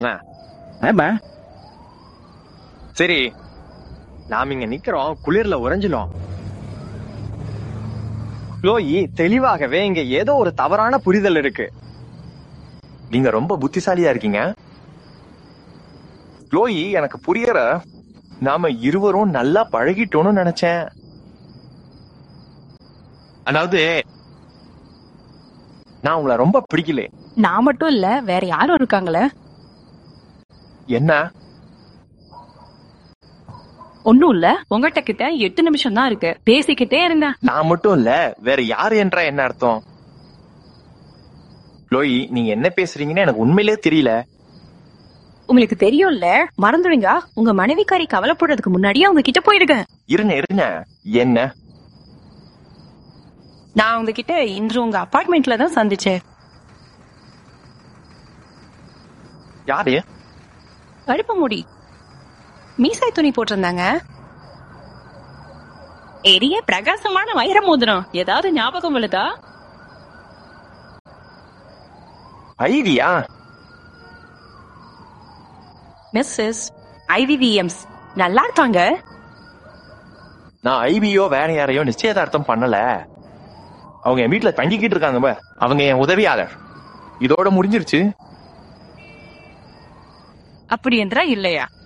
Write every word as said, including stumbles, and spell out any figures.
ஆமா சரி, நாம இங்க நிக்கிறோம், குளிர்ல உறைஞ்சிலும். க்ளோயி, தெளிவாகவே இங்க ஏதோ ஒரு தவறான புரிதல் இருக்கு. நீங்க ரொம்ப புத்திசாலியா இருக்கீங்க க்ளோயி. எனக்கு புரியற, நாம இருவரும் நல்லா பழகிட்டோம்னு நினைச்சேன். அதாவது நான் உங்களை ரொம்ப பிடிக்கல. நான் மட்டும் இல்ல, வேற யாரும் இருக்காங்களே. என்ன? ஒண்ணும் இல்ல, உங்ககிட்ட கிட்ட எட்டு நிமிஷம் தான் இருக்கு, பேசிக்கிட்டே இருங்க. நான் மட்டும் இல்ல, வேற யாரு என்றா என்ன அர்த்தம்? க்ளோயி, நீங்க என்ன பேசுறீங்கன்னு எனக்கு உண்மையிலே தெரியல. உங்களுக்கு தெரியும்ல, மறந்துடுங்க. உங்க மனைவிக்காரி கவலைப்படுறதுக்கு முன்னாடியே அவங்க கிட்ட போயிடுங்க. இருங்க இருங்க, என்ன? நான் உங்ககிட்ட இன்று உங்க அபார்ட்மெண்ட்ல தான் சந்திச்சேன். யாரு? கருப்பு முடி, மீசாய் துணி போட்டிருந்தாங்க, எரிய பிரகாசமான வைர மோதிரம். ஏதாவது ஞாபகம் வருதா? ஐவியா? மிஸ்ஸஸ் ஐவிவிஎம்ஸ் நல்லா இருக்காங்க. நான் ஐவியோ வேற யாரையோ நிச்சயதார்த்தம் பண்ணல. அவங்க என் வீட்டுல தங்கிக்கிட்டு இருக்காங்க. அவங்க என் உதவியாளர். இதோட முடிஞ்சிருச்சு. அப்படி என்றா இல்லையா?